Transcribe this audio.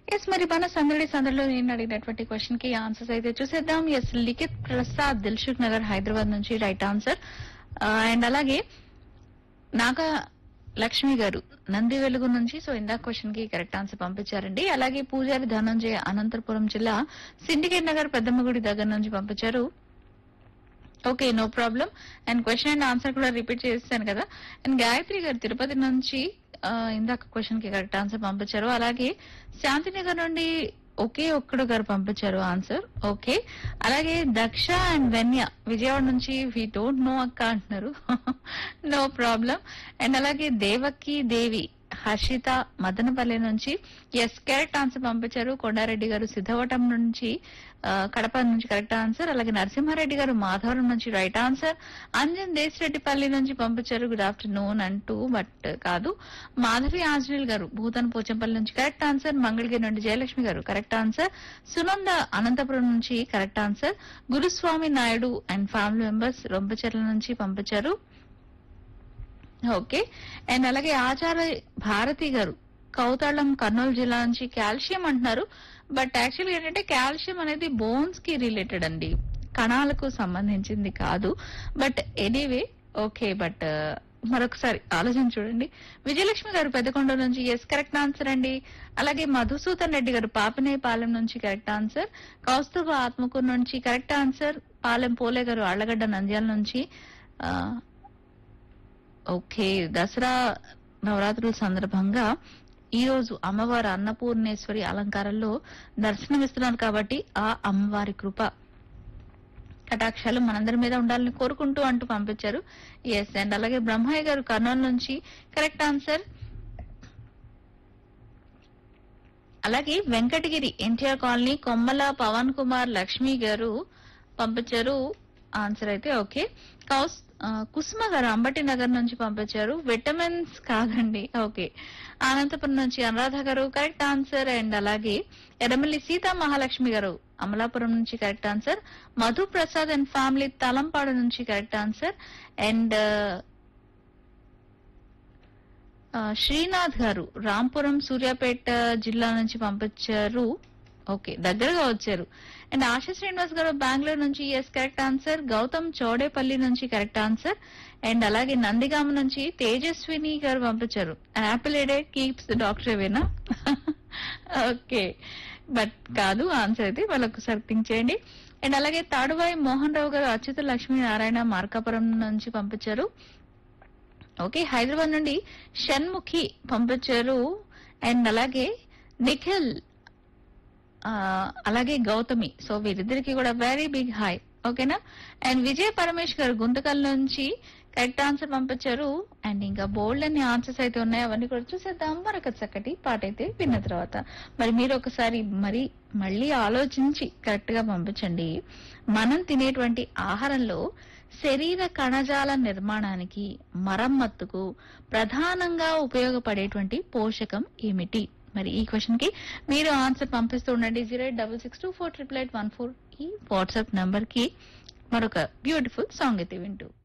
Yes మరి మన సందడిలో నేను అడిగినటువంటి క్వశ్చన్ కి ఆన్సర్స్ అయితే చూసేద్దాం. ఎస్ లిఖిత్ ప్రసాద్ దిల్సుఖ్ నగర్ హైదరాబాద్ నుంచి రైట్ ఆన్సర్. అండ్ అలాగే నాగా లక్ష్మి గారు నంది వెలుగు నుంచి సో ఇందాక క్వశ్చన్ కి కరెక్ట్ ఆన్సర్ పంపించారండి. అలాగే పూజారి ధనంజయ అనంతపురం జిల్లా సిండికేట్ నగర్ పెద్దమ్మగుడి దగ్గర నుంచి పంపించారు. Okay no problem. And question and answer కూడా రిపీట్ చేస్తాను కదా. అండ్ గాయత్రి గారు తిరుపతి నుంచి ఇందాక క్వశ్చన్ కి కరెక్ట్ ఆన్సర్ పంపించారు. అలాగే శాంతినగర్ నుండి ఒకే ఒక్కడు గారు పంపించారు ఆన్సర్. ఓకే అలాగే దక్ష అండ్ వెన్య విజయవాడ నుంచి వి డోంట్ నో అక్క అంటున్నారు. No problem. అండ్ అలాగే దేవకి దేవి హర్షిత మదనపల్లి నుంచి ఎస్ కరెక్ట్ ఆన్సర్ పంపించారు. కొండారెడ్డి గారు సిద్ధవటం నుంచి కడప నుంచి కరెక్ట్ ఆన్సర్. అలాగే నరసింహారెడ్డి గారు మాధవరం నుంచి రైట్ ఆన్సర్. అంజన్ దేశరెడ్డిపల్లి నుంచి పంపించారు గుడ్ ఆఫ్టర్నూన్ అంటూ బట్ కాదు. మాధవి ఆంజనేయులు గారు భూతన్ పోచంపల్లి నుంచి కరెక్ట్ ఆన్సర్. మంగళగిరి నుండి జయలక్ష్మి గారు కరెక్ట్ ఆన్సర్. సునంద అనంతపురం నుంచి correct answer. Guruswamy Naidu and family members Rompacherla నుంచి పంపించారు. ఓకే అండ్ అలాగే ఆచార్య భారతి గారు కౌతాళం కర్నూలు జిల్లా నుంచి కాల్షియం అంటున్నారు. బట్ యాక్చువల్లీ ఏంటంటే కాల్షియం అనేది బోన్స్ కి రిలేటెడ్ అండి, కణాలకు సంబంధించింది కాదు. బట్ ఎనీవే ఓకే బట్ మరొకసారి ఆలోచన చూడండి. విజయలక్ష్మి గారు పెద్దకొండ నుంచి ఎస్ కరెక్ట్ ఆన్సర్ అండి. అలాగే మధుసూదన్ రెడ్డి గారు పాపినేపాలెం నుంచి కరెక్ట్ ఆన్సర్. కౌస్తుభ ఆత్మకూరు నుంచి కరెక్ట్ ఆన్సర్. పాలెం పోలే గారు ఆళ్లగడ్డ నంద్యాల నుంచి ఓకే దసరా నవరాత్రుల సందర్భంగా ఈ రోజు అమ్మవారు అన్నపూర్ణేశ్వరి అలంకారంలో దర్శనమిస్తున్నారు కాబట్టి ఆ అమ్మవారి కృప కటాక్షాలు మనందరి మీద ఉండాలని కోరుకుంటూ అంటూ పంపించారు. ఎస్ అండ్ అలాగే బ్రహ్మయ్య గారు కర్నూలు నుంచి కరెక్ట్ ఆన్సర్. అలాగే వెంకటగిరి ఎన్టీఆర్ కాలనీ కొమ్మల పవన్ కుమార్ లక్ష్మి గారు పంపించారు ఆన్సర్ అయితే. ఓకే కుసుమ గారు అంబటి నగర్ నుంచి పంపించారు. విటమిన్స్ కాదండి. ఓకే అనంతపురం నుంచి అనురాధ గారు కరెక్ట్ ఆన్సర్. అండ్ అలాగే ఎర్రమల్లి సీతా మహాలక్ష్మి గారు అమలాపురం నుంచి correct answer. Madhu Prasad and family Talampadu నుంచి కరెక్ట్ ఆన్సర్. అండ్ శ్రీనాథ్ గారు రాంపురం సూర్యాపేట జిల్లా నుంచి పంపించారు. ఓకే దగ్గరగా వచ్చారు. అండ్ ఆశా శ్రీనివాస్ గారు బెంగళూరు నుంచి yes correct answer. Gautam Chowdepalli నుంచి కరెక్ట్ ఆన్సర్. అండ్ అలాగే నందిగామ నుంచి తేజస్విని గారు పంపించారు Apple ఎడే keeps doctor ఏవేనా. Okay but కాదు ఆన్సర్ అయితే వాళ్ళొకసారి థింక్ చేయండి. అండ్ అలాగే తాడువాయి మోహన్ రావు గారు అచ్యుత లక్ష్మీనారాయణ మార్కాపురం నుంచి పంపించారు. ఓకే హైదరాబాద్ నుండి షణ్ముఖి పంపించారు. అండ్ అలాగే నిఖిల్ అలాగే గౌతమి సో వీరిద్దరికి కూడా వెరీ బిగ్ హాయ్ ఓకేనా. అండ్ విజయ్ పరమేష్ గారు గుంతకల్ నుంచి కరెక్ట్ ఆన్సర్ పంపించారు. అండ్ ఇంకా బోల్డ్ అన్ని ఆన్సర్స్ అయితే ఉన్నాయి, అవన్నీ కూడా చూసేద్దాం మరొక చక్కటి పాట అయితే విన్న తర్వాత. మరి మీరు ఒకసారి మళ్ళీ ఆలోచించి కరెక్ట్ గా పంపించండి. మనం తినేటువంటి ఆహారంలో శరీర కణజాల నిర్మాణానికి మరమ్మత్తుకు ప్రధానంగా ఉపయోగపడేటువంటి పోషకం ఏమిటి? మరి ఈ క్వశ్చన్ కి మీరు ఆన్సర్ పంపిస్తూ ఉండండి 08662488814 ఈ వాట్సాప్ నంబర్ కి. మరొక బ్యూటిఫుల్ సాంగ్ అయితే వింటూ